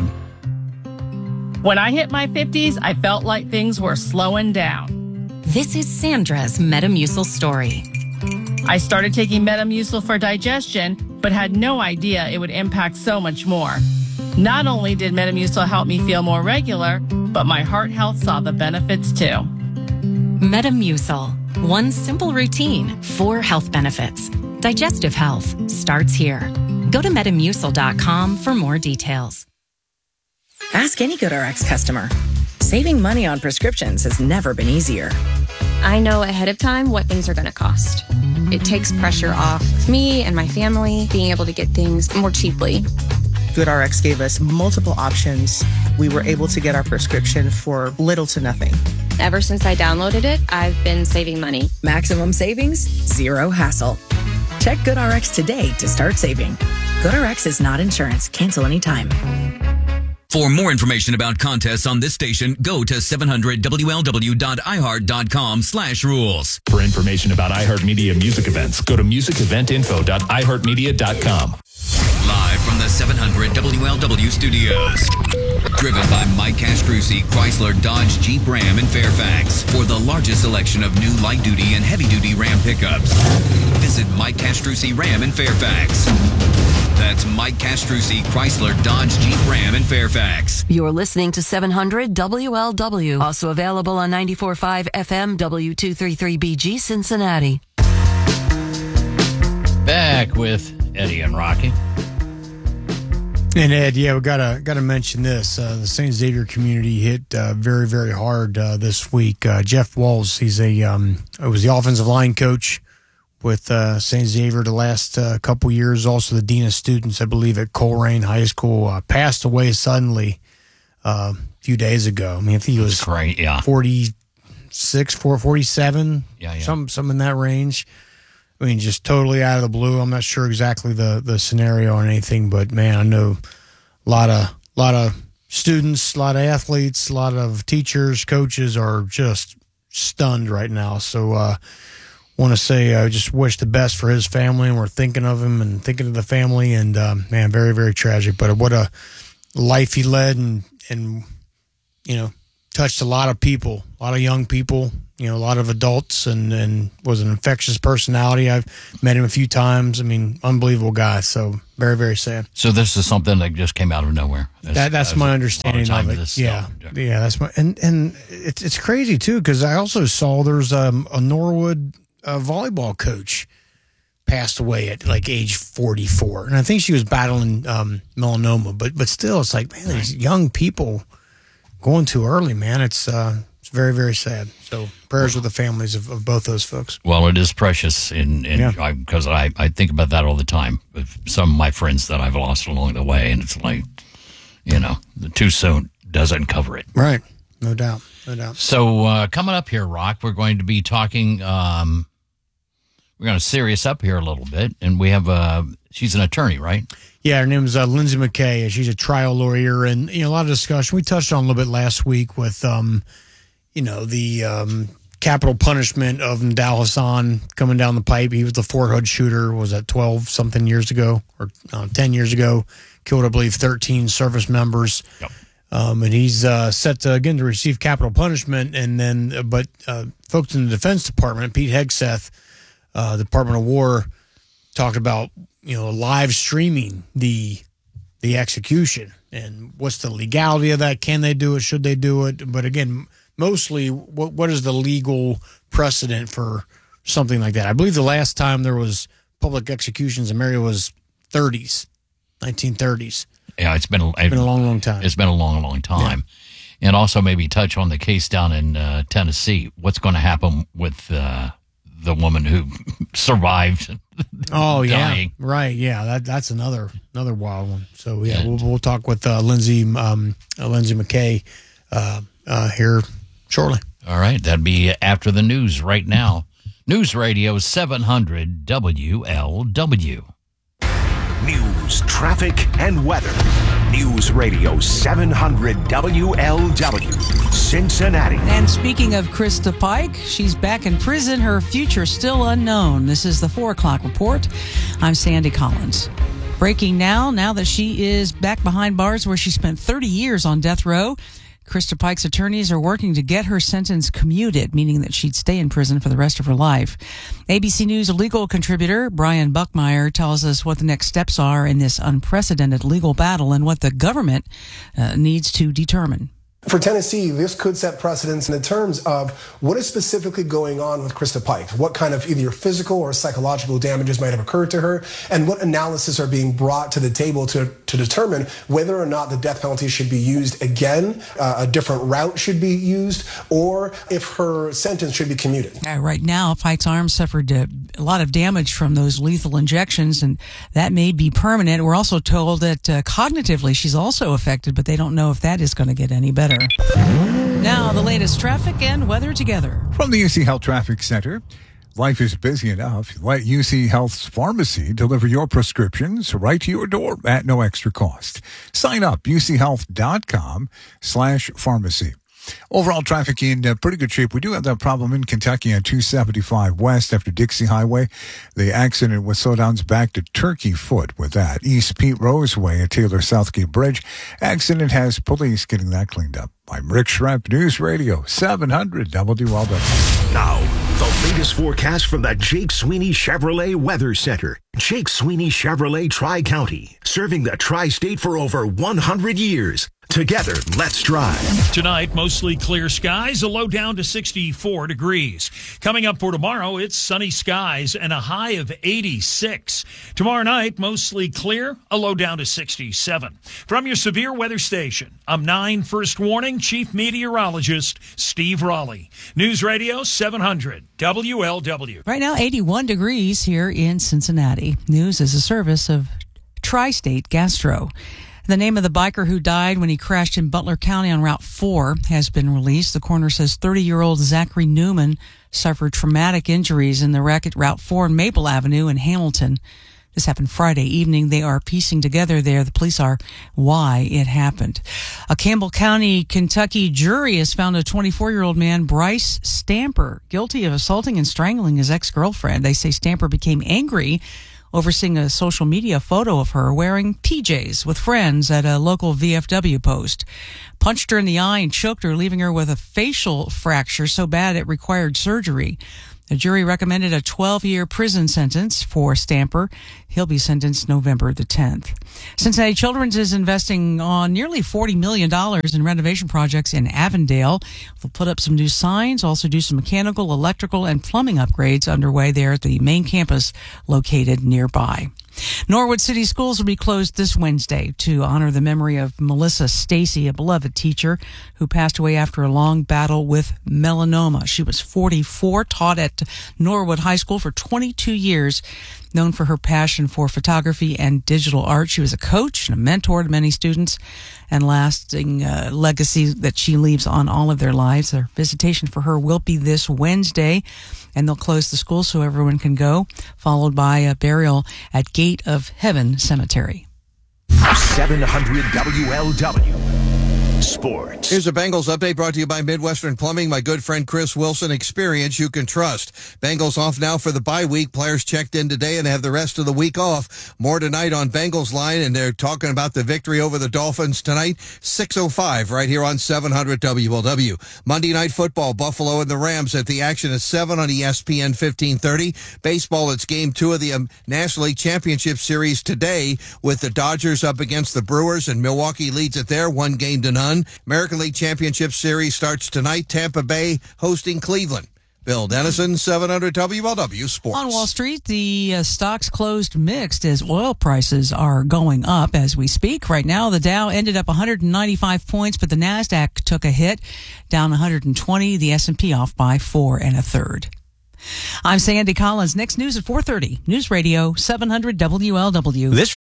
When I hit my fifties, I felt like things were slowing down. This is Sandra's Metamucil story. I started taking Metamucil for digestion, but had no idea it would impact so much more. Not only did Metamucil help me feel more regular, but my heart health saw the benefits too. Metamucil. One simple routine, four health benefits. Digestive health starts here. Go to metamucil dot com for more details. Ask any GoodRx customer. Saving money on prescriptions has never been easier. I know ahead of time what things are going to cost. It takes pressure off me and my family being able to get things more cheaply. GoodRx gave us multiple options. We were able to get our prescription for little to nothing. Ever since I downloaded it, I've been saving money. Maximum savings, zero hassle. Check GoodRx today to start saving. GoodRx is not insurance. Cancel anytime. For more information about contests on this station, go to seven hundred W L W dot i heart dot com slash rules. For information about iHeartMedia music events, go to music event info dot i heart media dot com. Live from the seven hundred W L W studios. Driven by Mike Castrucci, Chrysler, Dodge, Jeep, Ram, and Fairfax. For the largest selection of new light-duty and heavy-duty Ram pickups. Visit Mike Castrucci Ram in Fairfax. That's Mike Castrucci, Chrysler, Dodge, Jeep, Ram, and Fairfax. You're listening to seven hundred W L W. Also available on ninety-four point five F M W two thirty-three B G Cincinnati. Back with Eddie and Rocky. And Ed, yeah, we gotta gotta mention this. Uh, the Saint Xavier community hit uh, very, very hard uh, this week. Uh, Jeff Walls, he's a um, was the offensive line coach with uh, Saint Xavier the last uh, couple years. Also, the dean of students, I believe, at Colerain High School, uh, passed away suddenly uh, a few days ago. I mean, I think he was great, yeah, forty-six, forty-seven, yeah, yeah, some some in that range. I mean, just totally out of the blue. I'm not sure exactly the, the scenario or anything, but man, I know a lot of lot of students, a lot of athletes, a lot of teachers, coaches are just stunned right now. So, uh, want to say I just wish the best for his family, and we're thinking of him and thinking of the family. And um, man, very very tragic. But what a life he led, and and you know, touched a lot of people, a lot of young people. You know, a lot of adults, and, and was an infectious personality. I've met him a few times. I mean, unbelievable guy. So very, very sad. So this is something that just came out of nowhere. As, that, that's my understanding of it. This, yeah, so, yeah, that's my and and it's it's crazy too, because I also saw there's um, a Norwood uh, volleyball coach passed away at like age forty-four, and I think she was battling um, melanoma. But but still, it's like, man, these young people going too early, man. It's uh, it's very, very sad. So prayers with the families of, of both those folks. Well, it is precious, in, in Yeah. because I, I think about that all the time with some of my friends that I've lost along the way, and it's like, you know, the too soon doesn't cover it. Right. No doubt. No doubt. So uh, coming up here, Rock, we're going to be talking, um, we're going to serious up here a little bit, and we have, uh, she's an attorney, right? Yeah, her name's uh, Lindsay McKay. She's a trial lawyer, and you know, a lot of discussion. We touched on a little bit last week with, um, you know, the um, capital punishment of Nadal Hassan coming down the pipe. He was the Fort Hood shooter. Was that twelve something years ago or uh, ten years ago? Killed, I believe, thirteen service members. Yep. Um, and he's uh, set to, again, to receive capital punishment. And then, uh, but uh, folks in the Defense Department, Pete Hegseth, uh, Department of War, talked about, you know, live streaming the the execution and what's the legality of that. Can they do it? Should they do it? But again, mostly, what what is the legal precedent for something like that? I believe the last time there was public executions in America was thirties, nineteen thirties. Yeah, it's been a, It's been a long, long time. It's been a long, long time. Yeah. And also maybe touch on the case down in uh, Tennessee. What's going to happen with uh, the woman who survived? Oh dying? yeah, right. Yeah, that that's another another wild one. So yeah, we'll we'll talk with uh, Lindsay um, uh, Lindsay McKay uh, uh, here shortly. All right, that'd be after the news right now. News Radio seven hundred W L W. News, traffic, and weather. News Radio seven hundred W L W, Cincinnati. And speaking of Krista Pike, she's back in prison. Her future still unknown. This is the four o'clock report. I'm Sandy Collins. Breaking now, now that she is back behind bars where she spent thirty years on death row, Krista Pike's attorneys are working to get her sentence commuted, meaning that she'd stay in prison for the rest of her life. A B C News legal contributor Brian Buckmeyer tells us what the next steps are in this unprecedented legal battle and what the government uh, needs to determine. For Tennessee, this could set precedents in terms of what is specifically going on with Krista Pike, what kind of either physical or psychological damages might have occurred to her, and what analysis are being brought to the table to, to determine whether or not the death penalty should be used again, uh, a different route should be used, or if her sentence should be commuted. Uh, right now, Pike's arm suffered uh, a lot of damage from those lethal injections, and that may be permanent. We're also told that uh, cognitively she's also affected, but they don't know if that is going to get any better. Now, the latest traffic and weather together. From the U C Health Traffic Center, life is busy enough. Let U C Health's pharmacy deliver your prescriptions right to your door at no extra cost. Sign up, uchealth.com slash pharmacy. Overall traffic in uh, pretty good shape. We do have that problem in Kentucky on two seventy-five West after Dixie Highway. The accident with slowdowns back to Turkey Foot with that. East Pete Rose Way at Taylor Southgate Bridge. Accident has police getting that cleaned up. I'm Rick Schrepp, News Radio seven hundred W L W. Now, the latest forecast from the Jake Sweeney Chevrolet Weather Center. Jake Sweeney Chevrolet Tri-County, serving the tri-state for over one hundred years. Together, let's drive. Tonight, mostly clear skies, a low down to sixty-four degrees. Coming up for tomorrow, it's sunny skies and a high of eighty-six. Tomorrow night, mostly clear, a low down to sixty-seven. From your severe weather station, I'm nine First Warning Chief Meteorologist Steve Raleigh. News Radio seven hundred W L W. Right now, eighty-one degrees here in Cincinnati. News is a service of Tri-State Gastro. The name of the biker who died when he crashed in Butler County on Route four has been released. The coroner says thirty-year-old Zachary Newman suffered traumatic injuries in the wreck at Route four and Maple Avenue in Hamilton. This happened Friday evening. They are piecing together there, the police are, why it happened. A Campbell County, Kentucky jury has found a twenty-four-year-old man, Bryce Stamper, guilty of assaulting and strangling his ex-girlfriend. They say Stamper became angry over seeing a social media photo of her wearing P Js with friends at a local V F W post. Punched her in the eye and choked her, leaving her with a facial fracture so bad it required surgery. The jury recommended a twelve-year prison sentence for Stamper. He'll be sentenced November the tenth. Cincinnati Children's is investing on nearly forty million dollars in renovation projects in Avondale. They'll put up some new signs, also do some mechanical, electrical, and plumbing upgrades underway there at the main campus located nearby. Norwood City Schools will be closed this Wednesday to honor the memory of Melissa Stacy, a beloved teacher who passed away after a long battle with melanoma. She was forty-four, taught at Norwood High School for twenty-two years, known for her passion for photography and digital art. She was a coach and a mentor to many students, and lasting uh, legacy that she leaves on all of their lives. Their visitation for her will be this Wednesday, and they'll close the school so everyone can go, followed by a burial at Gate of Heaven Cemetery. seven hundred W L W Sports. Here's a Bengals update brought to you by Midwestern Plumbing. My good friend Chris Wilson, experience you can trust. Bengals off now for the bye week. Players checked in today and have the rest of the week off. More tonight on Bengals Line, and they're talking about the victory over the Dolphins tonight, six oh five right here on seven hundred W L W. Monday Night Football, Buffalo and the Rams at the action at seven on E S P N fifteen thirty. Baseball, it's game two of the um, National League Championship Series today with the Dodgers up against the Brewers, and Milwaukee leads it there, one game to none. American League Championship Series starts tonight. Tampa Bay hosting Cleveland. Bill Dennison, seven hundred W L W Sports. On Wall Street, the uh, stocks closed mixed as oil prices are going up as we speak. Right now, the Dow ended up one hundred ninety-five points, but the NASDAQ took a hit, down one hundred twenty. The S and P off by four and a third. I'm Sandy Collins. Next news at four thirty. News Radio seven hundred W L W. This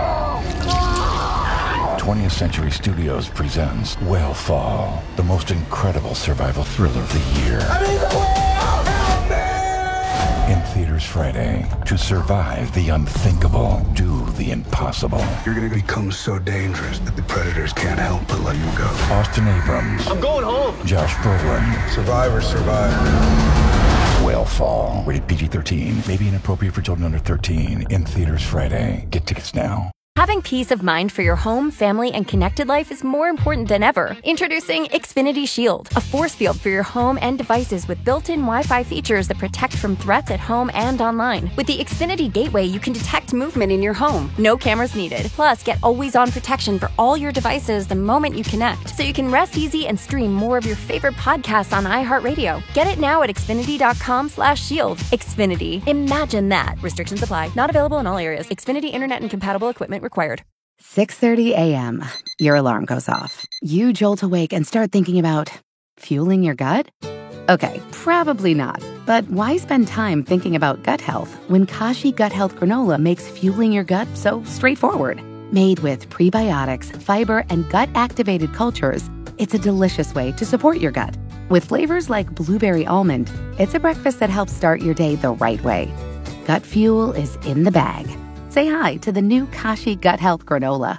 twentieth Century Studios presents Whale Fall, the most incredible survival thriller of the year. I need the whale! Help me! In theaters Friday. To survive the unthinkable, do the impossible. You're going to become so dangerous that the predators can't help but let you go. Austin Abrams. I'm going home. Josh Brolin. Survivors survive. Whale Fall. Rated P G thirteen. May be inappropriate for children under thirteen. In theaters Friday. Get tickets now. Having peace of mind for your home, family, and connected life is more important than ever. Introducing Xfinity Shield, a force field for your home and devices with built-in Wi-Fi features that protect from threats at home and online. With the Xfinity Gateway, you can detect movement in your home. No cameras needed. Plus, get always-on protection for all your devices the moment you connect, so you can rest easy and stream more of your favorite podcasts on iHeartRadio. Get it now at Xfinity.com slash shield. Xfinity. Imagine that. Restrictions apply. Not available in all areas. Xfinity Internet and compatible equipment required. six thirty a.m. Your alarm goes off. You jolt awake and start thinking about fueling your gut? Okay, probably not. But why spend time thinking about gut health when Kashi Gut Health Granola makes fueling your gut so straightforward? Made with prebiotics, fiber, and gut-activated cultures, it's a delicious way to support your gut. With flavors like blueberry almond, it's a breakfast that helps start your day the right way. Gut fuel is in the bag. Say hi to the new Kashi Gut Health Granola.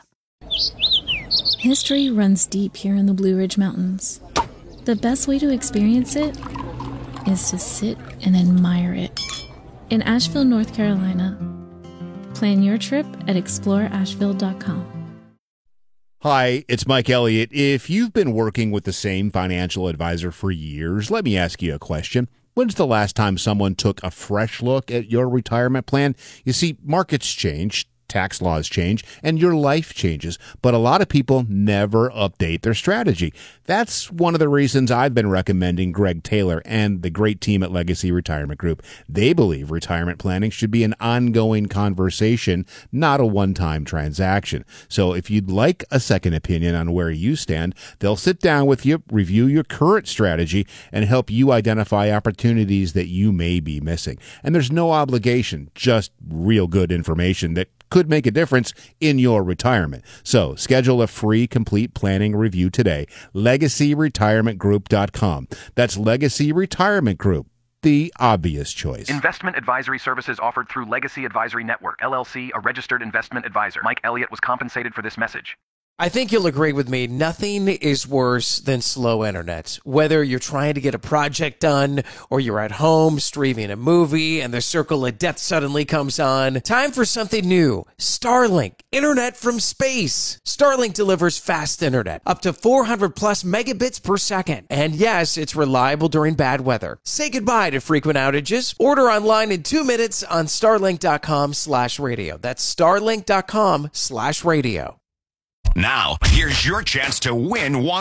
History runs deep here in the Blue Ridge Mountains. The best way to experience it is to sit and admire it. In Asheville, North Carolina. Plan your trip at explore asheville dot com. Hi, it's Mike Elliott. If you've been working with the same financial advisor for years, let me ask you a question. When's the last time someone took a fresh look at your retirement plan? You see, markets change, tax laws change, and your life changes, but a lot of people never update their strategy. That's one of the reasons I've been recommending Greg Taylor and the great team at Legacy Retirement Group. They believe retirement planning should be an ongoing conversation, not a one-time transaction. So if you'd like a second opinion on where you stand, they'll sit down with you, review your current strategy, and help you identify opportunities that you may be missing. And there's no obligation, just real good information that could make a difference in your retirement. So schedule a free complete planning review today. legacy retirement group dot com. That's Legacy Retirement Group, the obvious choice. Investment advisory services offered through Legacy Advisory Network, L L C, a registered investment advisor. Mike Elliott was compensated for this message. I think you'll agree with me. Nothing is worse than slow internet. Whether you're trying to get a project done or you're at home streaming a movie and the circle of death suddenly comes on, time for something new. Starlink, internet from space. Starlink delivers fast internet, up to four hundred plus megabits per second. And yes, it's reliable during bad weather. Say goodbye to frequent outages. Order online in two minutes on starlink.com slash radio. That's starlink.com slash radio. Now, here's your chance to win one.